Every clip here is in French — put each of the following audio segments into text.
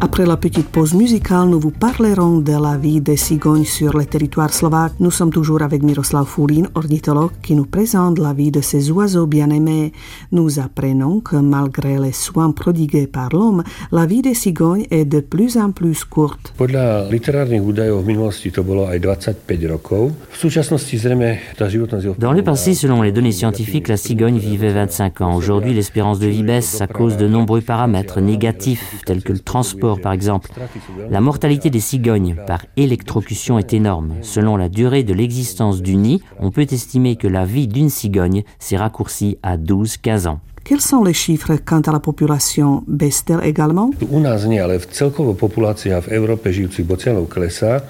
Après la petite pause musicale, nous vous parlerons de la vie des cigognes sur le territoire slovaque. Nous sommes toujours avec Miroslav Furín, ornithologue, qui nous présente la vie de ces oiseaux bien-aimés. Nous apprenons que malgré les soins prodigués par l'homme, la vie des cigognes est de plus en plus courte. Podľa literárnych údajov v minulosti to bolo aj 25 rokov. V súčasnosti zrejme tá životnosť... Dans le passé, selon les données scientifiques, la cigogne vivait 25 ans. Aujourd'hui, l'espérance de vie baisse à cause de nombreux paramètres négatifs, tels que le transport, par exemple. La mortalité des cigognes par électrocution est énorme. Selon la durée de l'existence du nid, on peut estimer que la vie d'une cigogne s'est raccourcie à 12-15 ans. Quels sont les chiffres quant à la population? Baisse-t-elle également? U nás nie, ale celkovo populácia v Európe žijúcich bocianov klesá.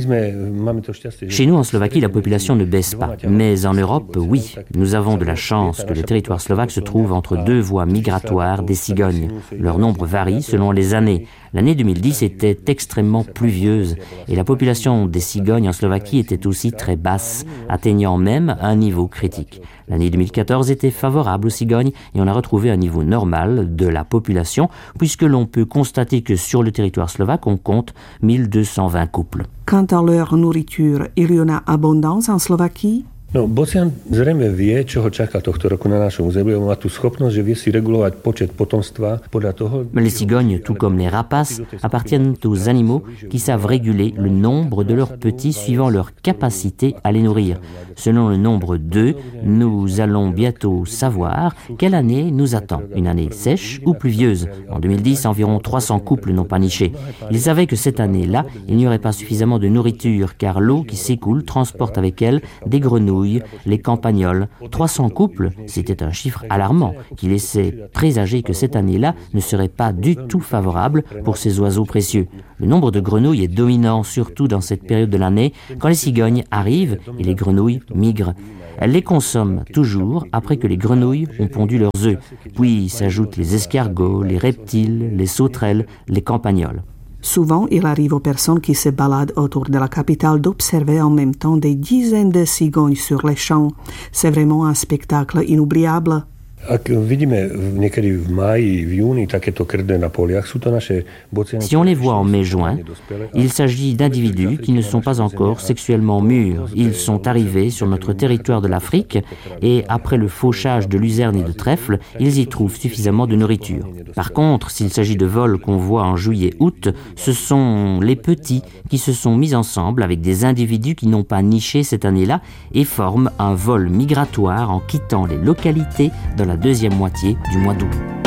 Chez nous, en Slovaquie, la population ne baisse pas. Mais en Europe, oui. Nous avons de la chance que le territoire slovaque se trouve entre deux voies migratoires des cigognes. Leur nombre varie selon les années. L'année 2010 était extrêmement pluvieuse et la population des cigognes en Slovaquie était aussi très basse, atteignant même un niveau critique. L'année 2014 était favorable aux cigognes et on a retrouvé un niveau normal de la population puisque l'on peut constater que sur le territoire slovaque, on compte 1220 couples. Quant à leur nourriture, il y en a abondance en Slovaquie? No, bocian zrejme vie, čo ho čaká tohto roku na našom území. On má tú schopnosť, že vie si regulovať počet potomstva podľa toho... Les cigognes, tout comme les rapaces, appartiennent aux animaux qui savent réguler le nombre de leurs petits suivant leur capacité à les nourrir. Selon le nombre d'œufs, nous allons bientôt savoir quelle année nous attend. Une année sèche ou pluvieuse. En 2010, environ 300 couples n'ont pas niché. Ils savaient que cette année-là, il n'y aurait pas suffisamment de nourriture car l'eau qui s'écoule transporte avec elle des grenouilles, les campagnols. 300 couples, c'était un chiffre alarmant qui laissait présager que cette année-là ne serait pas du tout favorable pour ces oiseaux précieux. Le nombre de grenouilles est dominant, surtout dans cette période de l'année, quand les cigognes arrivent et les grenouilles migrent. Elles les consomment toujours après que les grenouilles ont pondu leurs œufs. Puis s'ajoutent les escargots, les reptiles, les sauterelles, les campagnols. Souvent, il arrive aux personnes qui se baladent autour de la capitale d'observer en même temps des dizaines de cigognes sur les champs. C'est vraiment un spectacle inoubliable. Ak vidíme niekedy v máji, v júni takéto krdé na poliach, sú to naše bociany. Si on les voit en mai-juin, il s'agit d'individus qui ne sont pas encore sexuellement mûrs. Ils sont arrivés sur notre territoire de l'Afrique et après le fauchage de luzerne et de trèfle, ils y trouvent suffisamment de nourriture. Par contre, s'il s'agit de vols qu'on voit en juillet-août, ce sont les petits qui se sont mis ensemble avec des individus qui n'ont pas niché cette année-là et forment un vol migratoire en quittant les localités dans la deuxième moitié du mois d'août.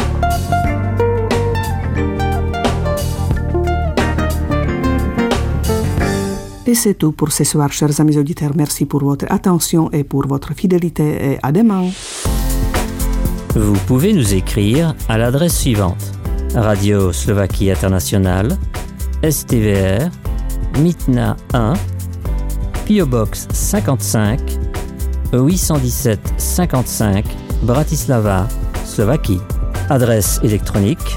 Et c'est tout pour ce soir, chers amis auditeurs. Merci pour votre attention et pour votre fidélité et à demain. Vous pouvez nous écrire à l'adresse suivante: Radio Slovaquie Internationale, STVR, Mytna 1, PO Box 55, 817 55, Bratislava, Slovaquie. Adresse électronique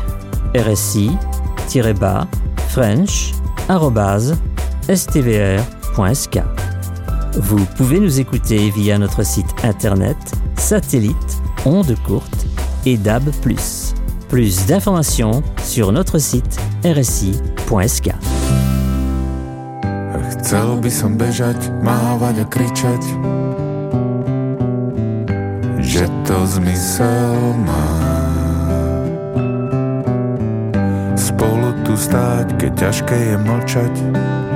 rsi-french@stvr.sk. Vous pouvez nous écouter via notre site internet, satellite, ondes courtes et DAB+. Plus d'informations sur notre site rsi.sk. Chcel by som bežať, mávať a kričať, že to zmysel má. Spolu tu stáť, keď ťažké je mlčať,